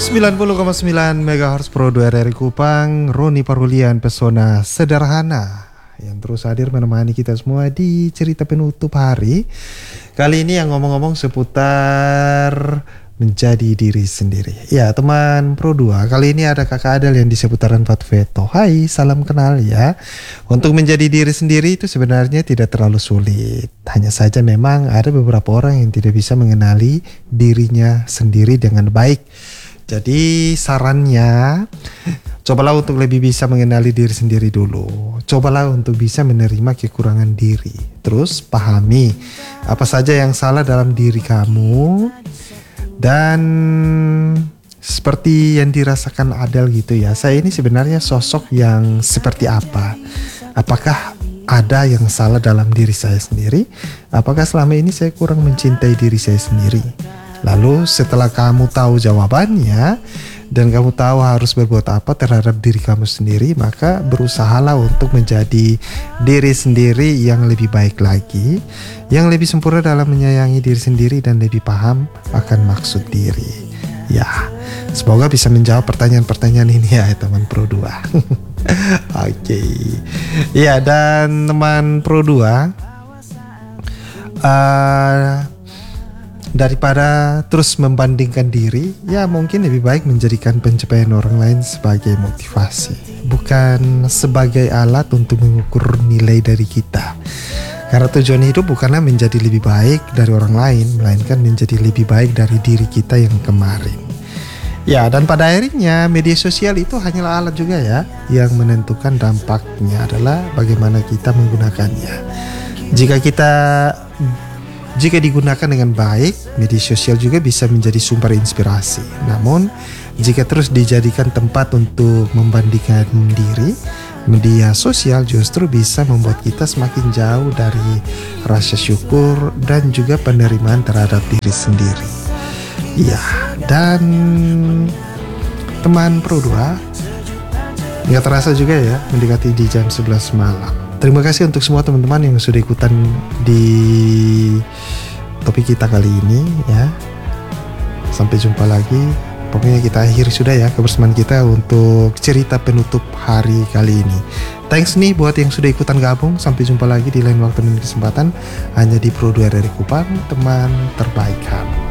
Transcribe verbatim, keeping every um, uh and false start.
sembilan puluh koma sembilan megahertz Pro dua R R I Kupang, Roni Parulian, pesona sederhana yang terus hadir menemani kita semua di cerita penutup hari. Kali ini yang ngomong-ngomong seputar menjadi diri sendiri. Ya teman Pro dua, kali ini ada Kakak Adel yang di seputaran Fat Veto. Hai, salam kenal ya. Untuk menjadi diri sendiri itu sebenarnya tidak terlalu sulit. Hanya saja memang ada beberapa orang yang tidak bisa mengenali dirinya sendiri dengan baik. Jadi sarannya, cobalah untuk lebih bisa mengenali diri sendiri dulu. Cobalah untuk bisa menerima kekurangan diri. Terus pahami apa saja yang salah dalam diri kamu. Dan seperti yang dirasakan Adel gitu ya, saya ini sebenarnya sosok yang seperti apa? Apakah ada yang salah dalam diri saya sendiri? Apakah selama ini saya kurang mencintai diri saya sendiri? Lalu setelah kamu tahu jawabannya dan kamu tahu harus berbuat apa terhadap diri kamu sendiri, maka berusahalah untuk menjadi diri sendiri yang lebih baik lagi, yang lebih sempurna dalam menyayangi diri sendiri dan lebih paham akan maksud diri. Ya, semoga bisa menjawab pertanyaan-pertanyaan ini ya teman Pro dua. Oke. Okay. Ya, dan teman Pro dua, uh, daripada terus membandingkan diri, ya mungkin lebih baik menjadikan pencapaian orang lain sebagai motivasi, bukan sebagai alat untuk mengukur nilai dari kita. Karena tujuan hidup bukanlah menjadi lebih baik dari orang lain, melainkan menjadi lebih baik dari diri kita yang kemarin. Ya, dan pada akhirnya media sosial itu hanyalah alat juga ya, yang menentukan dampaknya adalah bagaimana kita menggunakannya. Jika kita Jika digunakan dengan baik, media sosial juga bisa menjadi sumber inspirasi. Namun, jika terus dijadikan tempat untuk membandingkan diri, media sosial justru bisa membuat kita semakin jauh dari rasa syukur dan juga penerimaan terhadap diri sendiri. Iya, dan teman Pro dua, nggak terasa juga ya mendekati di jam sebelas malam. Terima kasih untuk semua teman-teman yang sudah ikutan di topik kita kali ini ya. Sampai jumpa lagi. Pokoknya kita akhiri sudah ya kebersamaan kita untuk cerita penutup hari kali ini. Thanks nih buat yang sudah ikutan gabung. Sampai jumpa lagi di lain waktu dan kesempatan hanya di Pro dua R R I Kupang, teman terbaik kamu.